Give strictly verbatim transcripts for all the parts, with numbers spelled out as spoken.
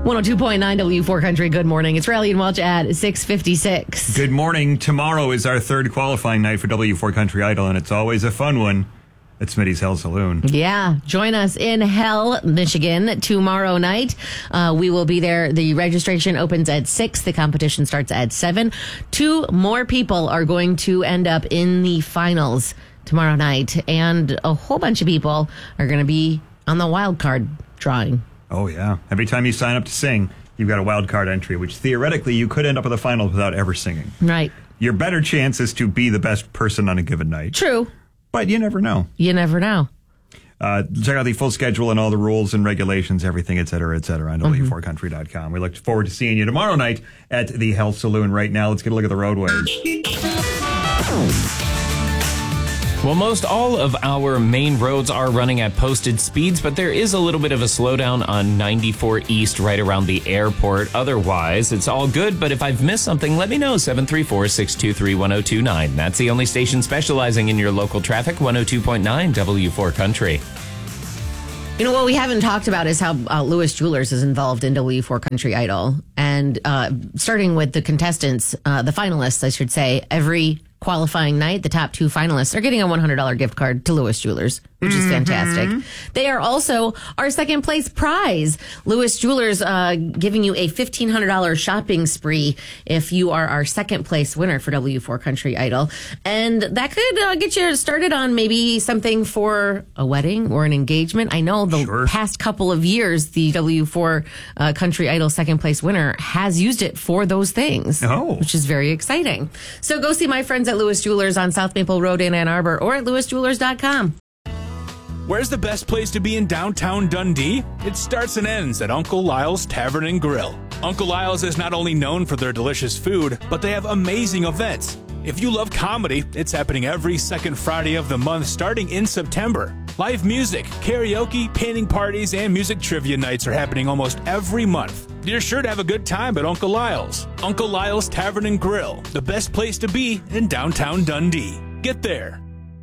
one oh two point nine W four Country. Good morning. It's Riley and Welch at six fifty-six. Good morning. Tomorrow is our third qualifying night for W four Country Idol, and it's always a fun one at Smitty's Hell Saloon. Yeah. Join us in Hell, Michigan, tomorrow night. Uh, we will be there. The registration opens at six. The competition starts at seven. Two more people are going to end up in the finals tomorrow night, and a whole bunch of people are going to be on the wild card drawing. Oh, yeah. Every time you sign up to sing, you've got a wild card entry, which theoretically you could end up in the finals without ever singing. Right. Your better chance is to be the best person on a given night. True. But you never know. You never know. Uh, check out the full schedule and all the rules and regulations, everything, et cetera, et cetera, on W four country dot com. We look forward to seeing you tomorrow night at the Hell Saloon. Right now, let's get a look at the roadways. Well, most all of our main roads are running at posted speeds, but there is a little bit of a slowdown on ninety-four East right around the airport. Otherwise, it's all good, but if I've missed something, let me know. seven three four, six two three, one oh two nine. That's the only station specializing in your local traffic, one oh two point nine W four Country. You know, what we haven't talked about is how uh, Lewis Jewelers is involved in W four Country Idol. And uh, starting with the contestants, uh, the finalists, I should say, every qualifying night, the top two finalists are getting a one hundred dollars gift card to Lewis Jewelers, which is fantastic. Mm-hmm. They are also our second place prize. Lewis Jewelers uh, giving you a fifteen hundred dollars shopping spree if you are our second place winner for W four Country Idol. And that could uh, get you started on maybe something for a wedding or an engagement. I know the Sure. past couple of years, the W four uh, Country Idol second place winner has used it for those things, oh. which is very exciting. So go see my friends at Lewis Jewelers on South Maple Road in Ann Arbor or at lewis jewelers dot com. Where's the best place to be in downtown Dundee? It starts and ends at Uncle Lyle's Tavern and Grill. Uncle Lyle's is not only known for their delicious food, but they have amazing events. If you love comedy, it's happening every second Friday of the month starting in September. Live music, karaoke, painting parties, and music trivia nights are happening almost every month. You're sure to have a good time at Uncle Lyle's. Uncle Lyle's Tavern and Grill, the best place to be in downtown Dundee. Get there.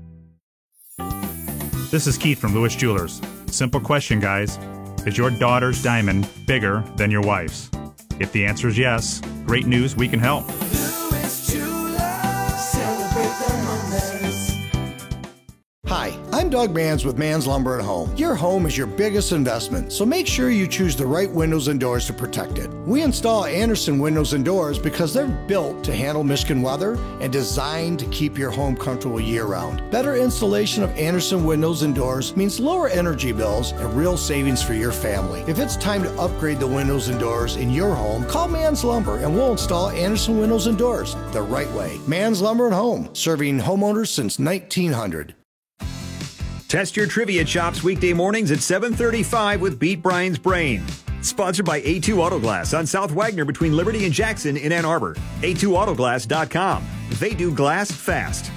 This is Keith from Lewis Jewelers. Simple question, guys. Is your daughter's diamond bigger than your wife's? If the answer is yes, great news, we can help. Lewis Jewelers, celebrate the moments. Hi, I'm Doug Manns with Manns Lumber and Home. Your home is your biggest investment, so make sure you choose the right windows and doors to protect it. We install Andersen windows and doors because they're built to handle Michigan weather and designed to keep your home comfortable year-round. Better installation of Andersen windows and doors means lower energy bills and real savings for your family. If it's time to upgrade the windows and doors in your home, call Manns Lumber and we'll install Andersen windows and doors the right way. Manns Lumber and Home, serving homeowners since nineteen hundred. Test your trivia chops weekday mornings at seven thirty-five with Beat Brian's Brain. Sponsored by A two Auto Glass on South Wagner between Liberty and Jackson in Ann Arbor. A two auto glass dot com. They do glass fast.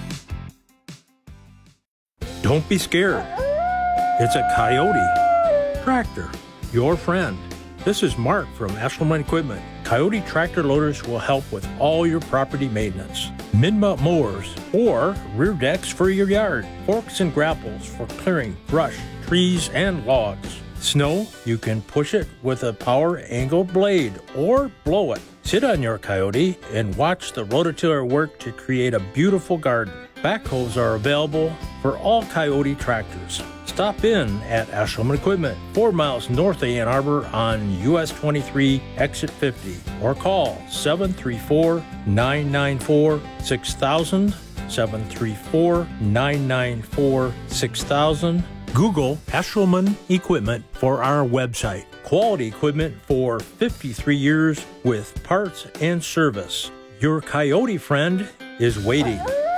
Don't be scared. It's a Coyote tractor, your friend. This is Mark from Eshelman Equipment. Coyote tractor loaders will help with all your property maintenance. Mid-mount mowers or rear decks for your yard. Forks and grapples for clearing brush, trees, and logs. Snow, you can push it with a power angle blade or blow it. Sit on your Coyote and watch the rototiller work to create a beautiful garden. Backhoes are available for all Coyote tractors. Stop in at Eshelman Equipment, four miles north of Ann Arbor on U S twenty-three, exit fifty, or call seven three four, nine nine four, six thousand, seven three four, nine nine four, six thousand. Google Eshelman Equipment for our website. Quality equipment for fifty-three years with parts and service. Your Coyote friend is waiting.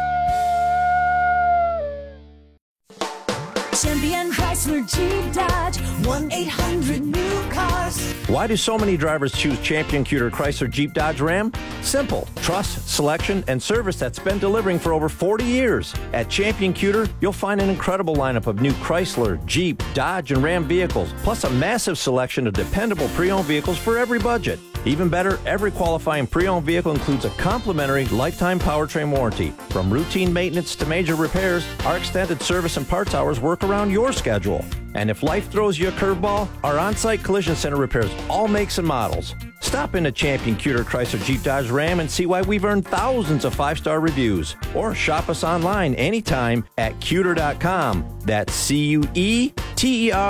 Champion Chrysler Jeep Dodge, one eight hundred new cars. Why do so many drivers choose Champion Cuter Chrysler Jeep Dodge Ram? Simple. Trust, selection, and service that's been delivering for over forty years. At Champion Cuter, you'll find an incredible lineup of new Chrysler, Jeep, Dodge, and Ram vehicles, plus a massive selection of dependable pre-owned vehicles for every budget. Even better, every qualifying pre-owned vehicle includes a complimentary lifetime powertrain warranty. From routine maintenance to major repairs, our extended service and parts hours work around your schedule. And if life throws you a curveball, our on-site collision center repairs all makes and models. Stop into Champion Cuter Chrysler Jeep Dodge Ram and see why we've earned thousands of five-star reviews. Or shop us online anytime at cuter dot com. That's C U E T E R